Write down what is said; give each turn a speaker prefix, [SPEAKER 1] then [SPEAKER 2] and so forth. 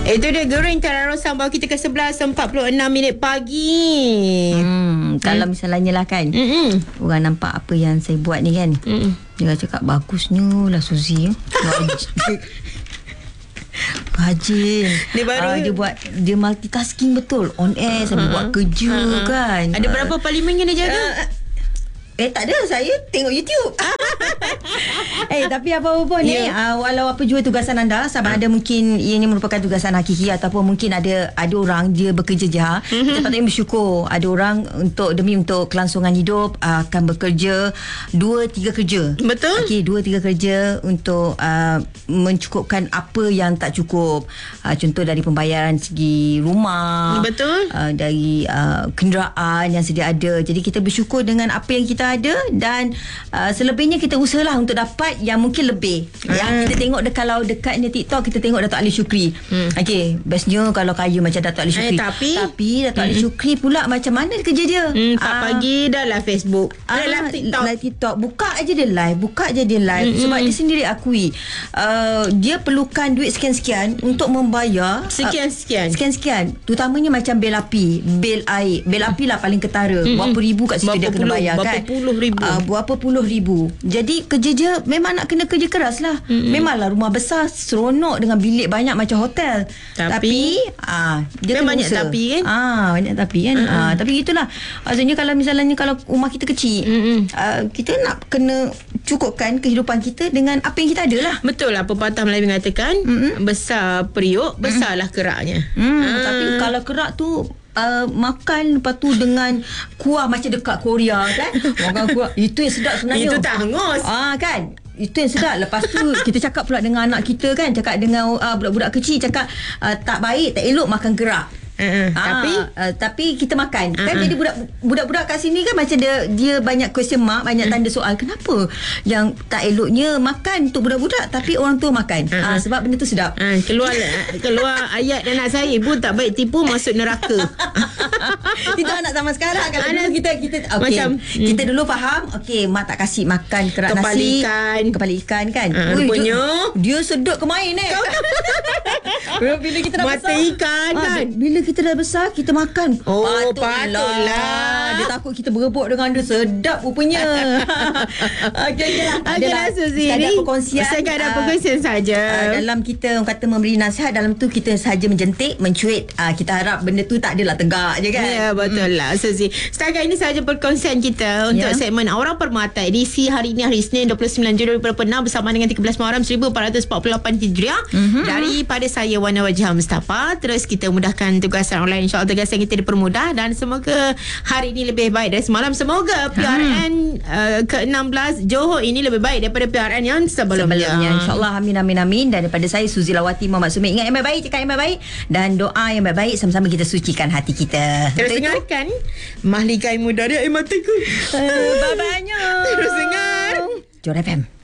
[SPEAKER 1] Itu dia Goreng Tara Rosak bawa kita ke 11.46 pagi.
[SPEAKER 2] Kalau misalnya lah kan, orang nampak apa yang saya buat ni kan, dia cakap bagusnya lah Suzy. Rajin.
[SPEAKER 1] Dia baru
[SPEAKER 2] dia multitasking betul. On air sambil buat kerja kan.
[SPEAKER 1] Ada berapa parlimen yang dia jaga?
[SPEAKER 2] Tak ada. Saya tengok YouTube. Tapi apa pun ni, walau apa jua tugasan anda, sama ada mungkin ianya merupakan tugasan hakiki ataupun mungkin ada orang dia bekerja jahat, kita patutnya bersyukur. Ada orang demi kelangsungan hidup akan bekerja 2-3 kerja.
[SPEAKER 1] Betul.
[SPEAKER 2] 2-3 kerja untuk mencukupkan apa yang tak cukup. Contoh dari pembayaran segi rumah.
[SPEAKER 1] Betul.
[SPEAKER 2] Dari kenderaan yang sedia ada. Jadi kita bersyukur dengan apa yang kita ada, dan selebihnya kita usahalah untuk dapat yang mungkin lebih. Yang kita tengok kalau dekatnya TikTok, kita tengok Dato' Ali Shukri. Bestnya kalau kaya macam Dato' Ali Shukri. Tapi Dato' Ali Shukri pula macam mana kerja dia?
[SPEAKER 1] Pagi dah lah Facebook, dah lah TikTok.
[SPEAKER 2] TikTok. Buka aja dia live. Sebab dia sendiri akui dia perlukan duit sekian-sekian untuk membayar sekian-sekian. Terutamanya macam bil api, bil air. Bil api lah paling ketara. Berapa ribu kat situ dia kena bayar kan? Berapa puluh ribu. Jadi kerja dia memang nak kena kerja keras lah. Memanglah rumah besar seronok dengan bilik banyak macam hotel. Tapi dia
[SPEAKER 1] banyak tapi kan?
[SPEAKER 2] Banyak tapi kan. Tapi itulah. Maksudnya kalau rumah kita kecil, kita nak kena cukupkan kehidupan kita dengan apa yang kita ada lah.
[SPEAKER 1] Betul lah, pepatah Melayu mengatakan besar periuk, besarlah keraknya.
[SPEAKER 2] Tapi kalau kerak tu makan lepas tu dengan kuah macam dekat Korea kan, makan kuah itu yang sedap sebenarnya.
[SPEAKER 1] Itu tak hangus
[SPEAKER 2] kan, itu yang sedap. Lepas tu kita cakap pula dengan anak kita kan, cakap dengan budak-budak kecil, cakap tak baik, tak elok makan kerak. Tapi kita makan kan. Jadi budak-budak kat sini kan macam dia banyak question mark, banyak tanda soal. Kenapa yang tak eloknya makan untuk budak-budak tapi orang tua makan? Sebab benda tu sedap.
[SPEAKER 1] Keluar ayat anak saya pun tak baik tipu masuk neraka.
[SPEAKER 2] Itu anak zaman sekarang. Kalau dulu kita macam kita dulu faham, mak tak kasih makan kerak nasi, kepala ikan kan.
[SPEAKER 1] Rupanya
[SPEAKER 2] dia sedut kemain bila kita dah
[SPEAKER 1] mata
[SPEAKER 2] besar,
[SPEAKER 1] ikan kan.
[SPEAKER 2] Bila kita dah besar, kita makan.
[SPEAKER 1] Patutlah.
[SPEAKER 2] Dia takut kita berebut dengan dia. Sedap rupanya.
[SPEAKER 1] Okeylah Suzy, sekadar perkongsian saja.
[SPEAKER 2] Dalam kita orang kata memberi nasihat, dalam tu kita sahaja menjentik, mencuit. Kita harap benda tu tak adalah tegak je kan.
[SPEAKER 1] Ya, betul lah Suzy. Setakat ini sahaja perkongsian kita untuk segmen Aura Permata edisi hari ini, hari Isnin 29 Julai 2026 bersama dengan 13 Muharram 1448 Hijriah. Daripada saya Wana Wajah Mustafa. Terus kita mudahkan tugasan online, InsyaAllah tugasan kita dipermudah, dan semoga hari ini lebih baik dari semalam. Semoga PRN ke-16 Johor ini lebih baik daripada PRN yang sebelumnya.
[SPEAKER 2] InsyaAllah, amin. Dan daripada saya Suzy Lawati Muhammad Sumit, ingat yang baik-baik, cakap yang baik-baik, dan doa yang baik-baik. Sama-sama kita sucikan hati kita.
[SPEAKER 1] Terus dengarkan Mahligai Muda dari Air Mataku.
[SPEAKER 2] Bye-bye.
[SPEAKER 1] Terus dengar
[SPEAKER 2] Johor FM.